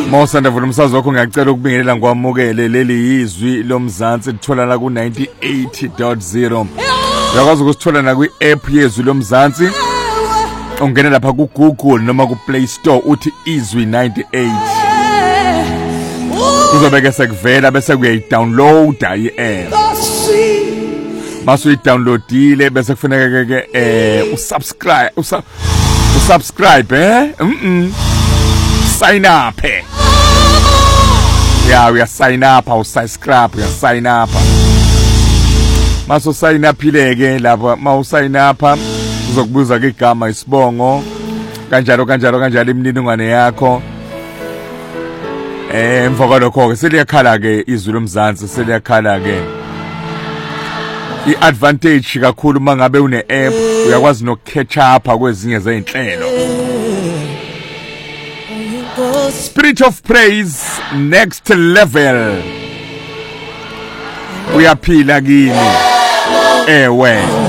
Mawusanda vula umsakazo wakho ngiyacela ukubingelela ngwamukele leli izwi lomzansi litholana ku 98.0. Uyakwazi ukusithola na kwi app yezwi lomzansi. Ungena lapha ku Google noma ku Play Store uthi izwi 98. Kuzobeke sekuvela bese kuyayidownloada i-app. Masu i-downloadile bese kufuneka ke usubscribe sign up. Yeah, we are sign up, or subscribe, we are sign up. Maso sign up ileke lapha ma sign up uzokubuza ke igama isibongo kanjalo imininingwane yakho. Emva kwalokho ke seliyakhala ke izwi lomzansi seliyakhala ke. I-advantage kakhulu mangabe une app uyakwazi no catch up kwezinye zezinhlelo. Spirit of praise next level. Uyaphila kimi ewe.